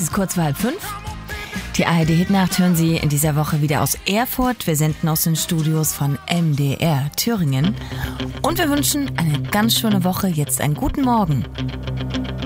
ist kurz vor 4:30. Die ARD-Hitnacht hören Sie in dieser Woche wieder aus Erfurt. Wir senden aus den Studios von MDR Thüringen. Und wir wünschen eine ganz schöne Woche. Jetzt einen guten Morgen.